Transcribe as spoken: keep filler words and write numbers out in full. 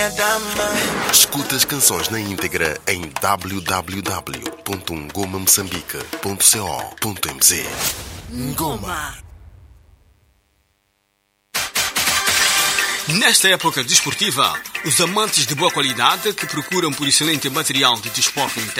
minha dama. Escuta as canções na íntegra em w w w ponto ngoma moçambique ponto co ponto m z. Ngoma. Nesta época desportiva, os amantes de boa qualidade que procuram por excelente material de desporto